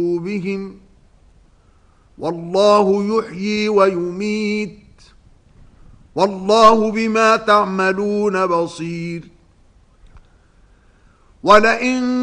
بهم والله يحيي ويميت والله بما تعملون بصير ولئن